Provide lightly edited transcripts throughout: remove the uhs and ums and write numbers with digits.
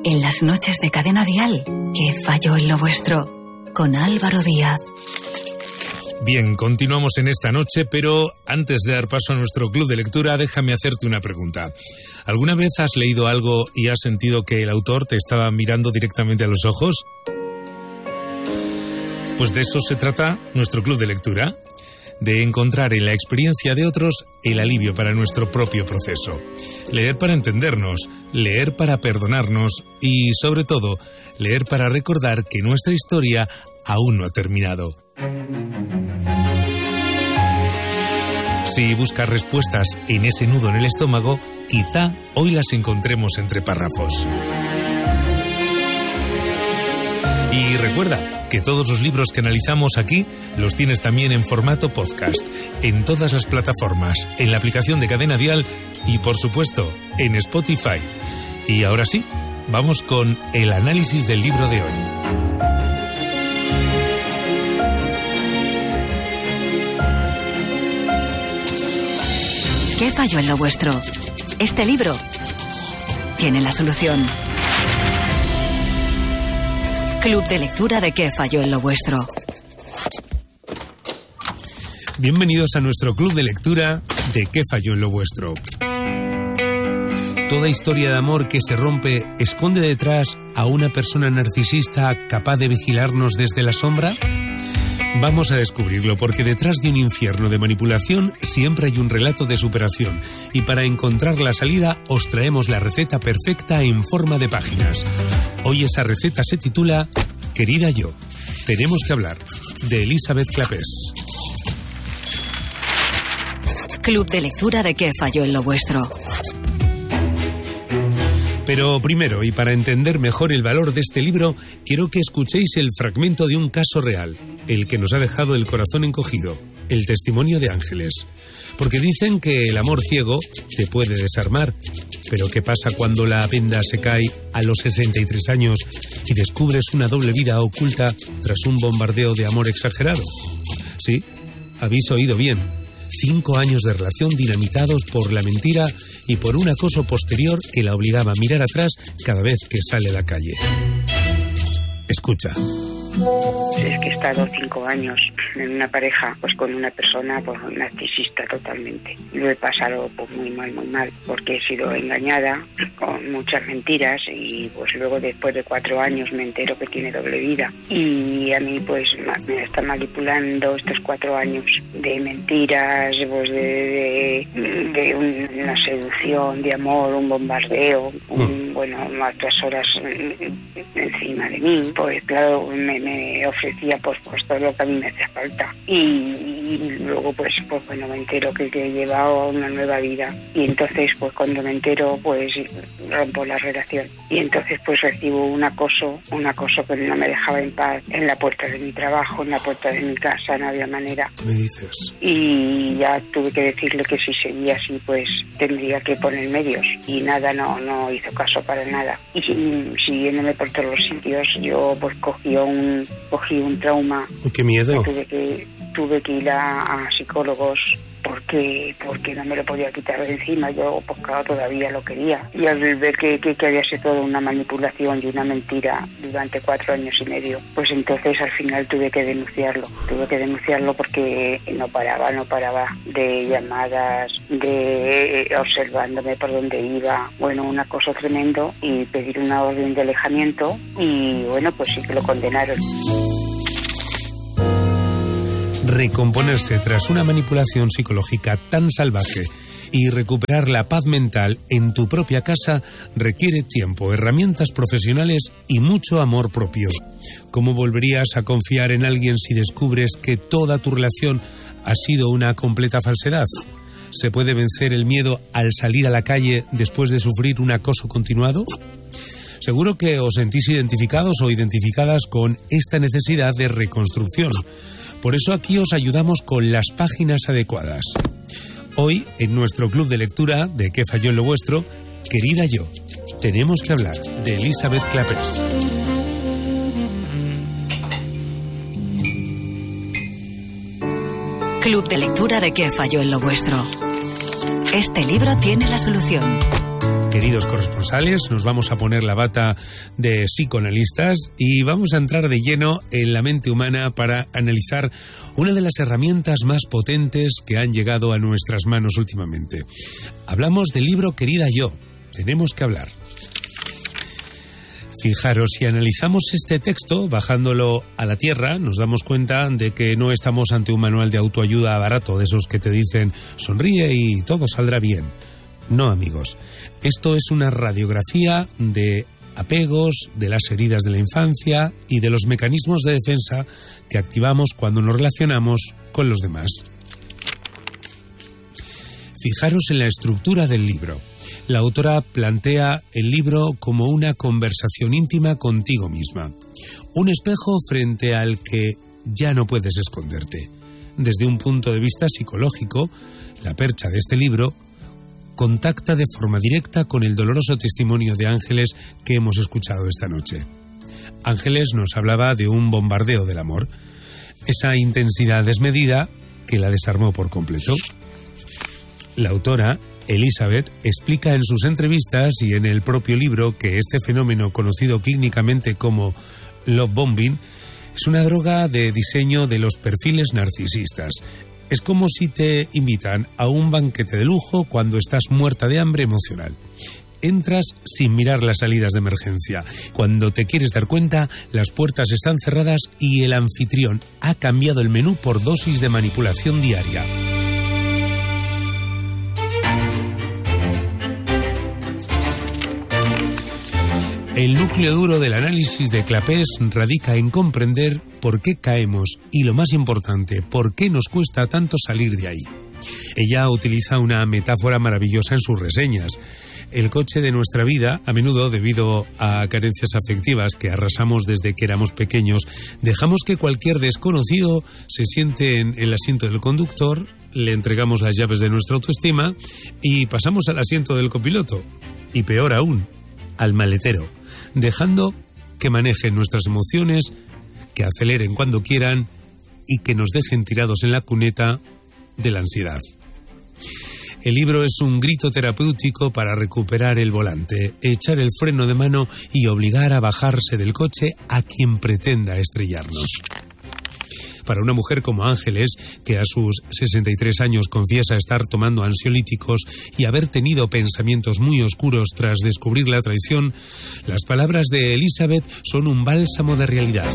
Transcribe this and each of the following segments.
En las noches de Cadena Dial, ¿qué falló en lo vuestro? Con Álvaro Díaz. Bien, continuamos en esta noche, pero antes de dar paso a nuestro club de lectura, déjame hacerte una pregunta. ¿Alguna vez has leído algo y has sentido que el autor te estaba mirando directamente a los ojos? Pues de eso se trata nuestro club de lectura, de encontrar en la experiencia de otros el alivio para nuestro propio proceso. Leer para entendernos, leer para perdonarnos y, sobre todo, leer para recordar que nuestra historia aún no ha terminado. Si buscas respuestas en ese nudo en el estómago, quizá hoy las encontremos entre párrafos. Y recuerda que todos los libros que analizamos aquí los tienes también en formato podcast, en todas las plataformas, en la aplicación de Cadena Dial y, por supuesto, en Spotify. Y ahora sí, vamos con el análisis del libro de hoy. ¿Qué falló en lo vuestro? Este libro tiene la solución. Club de lectura de ¿Qué falló en lo vuestro? Bienvenidos a nuestro club de lectura de ¿Qué falló en lo vuestro? Toda historia de amor que se rompe esconde detrás a una persona narcisista capaz de vigilarnos desde la sombra. Vamos a descubrirlo, porque detrás de un infierno de manipulación siempre hay un relato de superación. Y para encontrar la salida os traemos la receta perfecta en forma de páginas. Hoy esa receta se titula Querida yo, tenemos que hablar, de Elizabeth Clapés. Club de lectura de ¿Qué falló en lo vuestro? Pero primero, y para entender mejor el valor de este libro, quiero que escuchéis el fragmento de un caso real, el que nos ha dejado el corazón encogido, el testimonio de Ángeles. Porque dicen que el amor ciego te puede desarmar, pero ¿qué pasa cuando la venda se cae a los 63 años y descubres una doble vida oculta tras un bombardeo de amor exagerado? Sí, habéis oído bien. 5 años de relación dinamitados por la mentira y por un acoso posterior que la obligaba a mirar atrás cada vez que sale a la calle. Escucha. Es que he estado 5 años en una pareja pues con una persona pues narcisista totalmente. Lo he pasado pues muy mal, porque he sido engañada con muchas mentiras y pues luego después de 4 años me entero que tiene doble vida. Y a mí pues me está manipulando estos 4 años de mentiras, pues de una seducción, de amor, un bombardeo, otras horas encima de mí. Pues claro, me ofrecía pues todo lo que a mí me hacía falta y luego pues me entero que he llevado una nueva vida y entonces pues cuando me entero pues rompo la relación y entonces pues recibo un acoso que no me dejaba en paz en la puerta de mi trabajo, en la puerta de mi casa, no había manera. ¿Me dices? Y ya tuve que decirle que si seguía así pues tendría que poner medios y nada, no hizo caso para nada y siguiéndome por todos los sitios yo pues cogí un trauma. ¡Qué miedo! Tuve que ir a psicólogos porque no me lo podía quitar de encima. Yo pues claro, todavía lo quería y al ver que había sido toda una manipulación y una mentira durante 4 años y medio, pues entonces al final tuve que denunciarlo porque no paraba de llamadas, de observándome por donde iba, un acoso tremendo y pedir una orden de alejamiento y pues sí que lo condenaron. Recomponerse tras una manipulación psicológica tan salvaje y recuperar la paz mental en tu propia casa requiere tiempo, herramientas profesionales y mucho amor propio. ¿Cómo volverías a confiar en alguien si descubres que toda tu relación ha sido una completa falsedad? ¿Se puede vencer el miedo al salir a la calle después de sufrir un acoso continuado? Seguro que os sentís identificados o identificadas con esta necesidad de reconstrucción. Por eso aquí os ayudamos con las páginas adecuadas. Hoy, en nuestro club de lectura de ¿Qué falló en lo vuestro? Querida yo, tenemos que hablar, de Elizabeth Clapés. Club de lectura de ¿Qué falló en lo vuestro? Este libro tiene la solución. queridos corresponsales, nos vamos a poner la bata de psicoanalistas y vamos a entrar de lleno en la mente humana para analizar una de las herramientas más potentes que han llegado a nuestras manos últimamente. Hablamos del libro Querida Yo, tenemos que hablar. Fijaros, si analizamos este texto, bajándolo a la tierra, nos damos cuenta de que no estamos ante un manual de autoayuda barato, de esos que te dicen sonríe y todo saldrá bien. No, amigos, esto es una radiografía de apegos, de las heridas de la infancia y de los mecanismos de defensa que activamos cuando nos relacionamos con los demás. Fijaros en la estructura del libro. La autora plantea el libro como una conversación íntima contigo misma, un espejo frente al que ya no puedes esconderte. Desde un punto de vista psicológico, la percha de este libro contacta de forma directa con el doloroso testimonio de Ángeles que hemos escuchado esta noche. Ángeles nos hablaba de un bombardeo del amor, esa intensidad desmedida que la desarmó por completo. La autora, Elizabeth, explica en sus entrevistas y en el propio libro que este fenómeno, conocido clínicamente como love bombing, es una droga de diseño de los perfiles narcisistas. Es como si te invitan a un banquete de lujo cuando estás muerta de hambre emocional. Entras sin mirar las salidas de emergencia. Cuando te quieres dar cuenta, las puertas están cerradas y el anfitrión ha cambiado el menú por dosis de manipulación diaria. El núcleo duro del análisis de Clapés radica en comprender por qué caemos y, lo más importante, por qué nos cuesta tanto salir de ahí. Ella utiliza una metáfora maravillosa en sus reseñas. El coche de nuestra vida, a menudo debido a carencias afectivas que arrasamos desde que éramos pequeños, dejamos que cualquier desconocido se siente en el asiento del conductor, le entregamos las llaves de nuestra autoestima y pasamos al asiento del copiloto. Y peor aún, al maletero, dejando que manejen nuestras emociones, que aceleren cuando quieran y que nos dejen tirados en la cuneta de la ansiedad. El libro es un grito terapéutico para recuperar el volante, echar el freno de mano y obligar a bajarse del coche a quien pretenda estrellarnos. Para una mujer como Ángeles, que a sus 63 años confiesa estar tomando ansiolíticos y haber tenido pensamientos muy oscuros tras descubrir la traición, las palabras de Elizabeth son un bálsamo de realidad.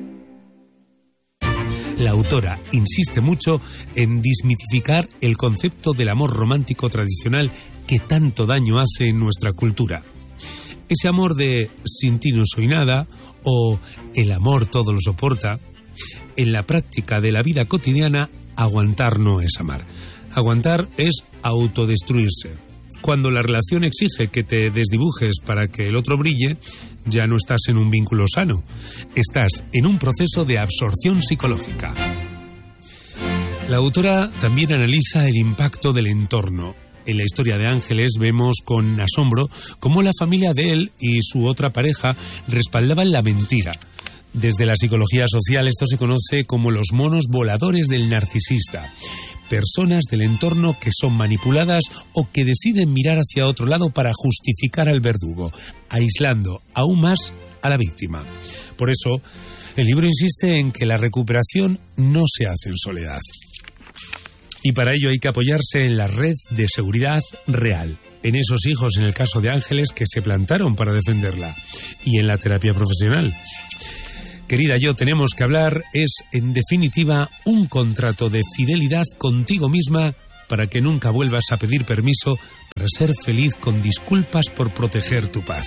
La autora insiste mucho en desmitificar el concepto del amor romántico tradicional que tanto daño hace en nuestra cultura. Ese amor de sin ti no soy nada o el amor todo lo soporta. En la práctica de la vida cotidiana, aguantar no es amar. Aguantar es autodestruirse. Cuando la relación exige que te desdibujes para que el otro brille, ya no estás en un vínculo sano. Estás en un proceso de absorción psicológica. La autora también analiza el impacto del entorno. En la historia de Ángeles vemos con asombro cómo la familia de él y su otra pareja respaldaban la mentira. Desde la psicología social esto se conoce como los monos voladores del narcisista. Personas del entorno que son manipuladas o que deciden mirar hacia otro lado para justificar al verdugo, aislando aún más a la víctima. Por eso, el libro insiste en que la recuperación no se hace en soledad. Y para ello hay que apoyarse en la red de seguridad real, en esos hijos, en el caso de Ángeles, que se plantaron para defenderla, y en la terapia profesional. Querida Yo, tenemos que hablar es, en definitiva, un contrato de fidelidad contigo misma para que nunca vuelvas a pedir permiso para ser feliz con disculpas por proteger tu paz.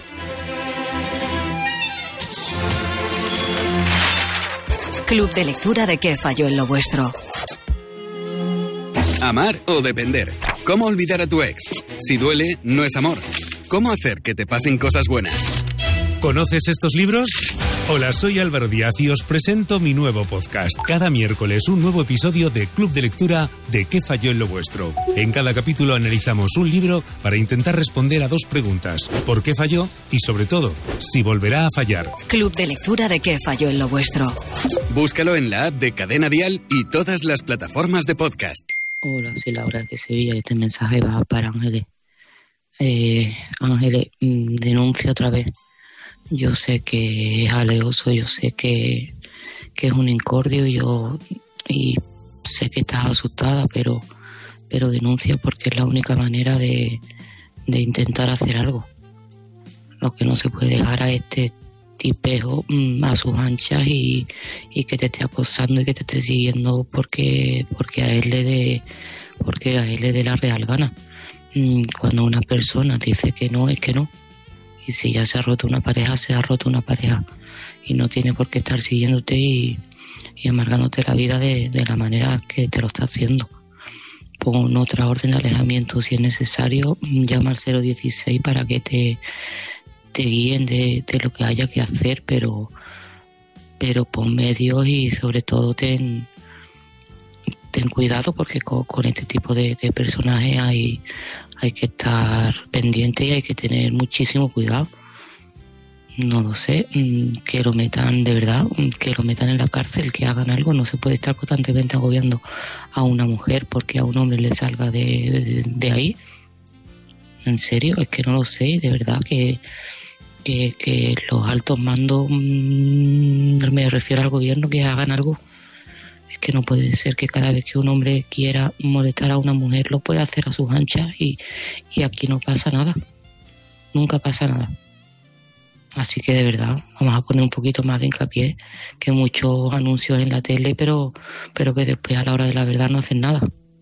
Club de lectura de ¿Qué falló en lo vuestro? Amar o depender. ¿Cómo olvidar a tu ex? Si duele, no es amor. ¿Cómo hacer que te pasen cosas buenas? ¿Conoces estos libros? Hola, soy Álvaro Díaz y os presento mi nuevo podcast. Cada miércoles un nuevo episodio de Club de Lectura de ¿Qué falló en lo vuestro? En cada capítulo analizamos un libro para intentar responder a dos preguntas. ¿Por qué falló? Y sobre todo, si volverá a fallar. Club de Lectura de ¿Qué falló en lo vuestro? Búscalo en la app de Cadena Dial y todas las plataformas de podcast. Hola, soy Laura de Sevilla y este mensaje va para Ángeles. Ángeles, denuncia otra vez. Yo sé que es aleoso, yo sé que es un incordio, y sé que estás asustada, pero denuncia, porque es la única manera de intentar hacer algo. Lo que no se puede dejar a este tipejo a sus anchas y que te esté acosando y que te esté siguiendo porque a él le dé la real gana. Cuando una persona dice que no, es que no. Y si ya se ha roto una pareja, se ha roto una pareja. Y no tiene por qué estar siguiéndote y amargándote la vida de la manera que te lo está haciendo. Pon otra orden de alejamiento si es necesario. Llama al 016 para que te guíen de lo que haya que hacer, pero pon medios y sobre todo ten cuidado, porque con este tipo de personajes hay que estar pendiente y hay que tener muchísimo cuidado. No lo sé, que lo metan de verdad, que lo metan en la cárcel, que hagan algo. No se puede estar constantemente agobiando a una mujer porque a un hombre le salga de ahí. En serio, es que no lo sé, de verdad que los altos mandos, me refiero al gobierno, que hagan algo. Es que no puede ser que cada vez que un hombre quiera molestar a una mujer lo pueda hacer a sus anchas y aquí no pasa nada, nunca pasa nada. Así que de verdad vamos a poner un poquito más de hincapié, que muchos anuncios en la tele, pero que después a la hora de la verdad no hacen nada.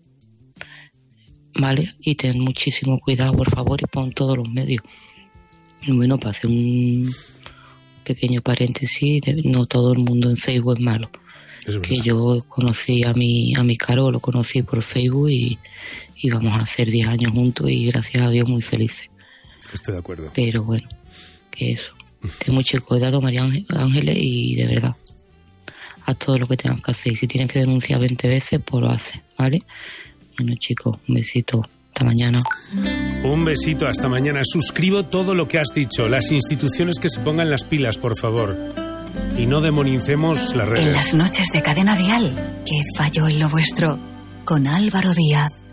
¿Vale? Y ten muchísimo cuidado, por favor, y pon todos los medios. Bueno, para hacer un pequeño paréntesis, no todo el mundo en Facebook es malo. Que yo conocí a mi Caro, lo conocí por Facebook y vamos a hacer 10 años juntos y gracias a Dios muy felices. Estoy de acuerdo. Pero bueno, que eso. Ten mucho cuidado, María Ángeles, y de verdad, haz todo lo que tengas que hacer. Y si tienes que denunciar 20 veces, pues lo haces, ¿vale? Bueno, chicos, un besito. Hasta mañana. Un besito, hasta mañana. Suscribo todo lo que has dicho. Las instituciones que se pongan las pilas, por favor. Y no demonicemos las redes. En las noches de Cadena Dial, ¿qué falló en lo vuestro? Con Álvaro Díaz.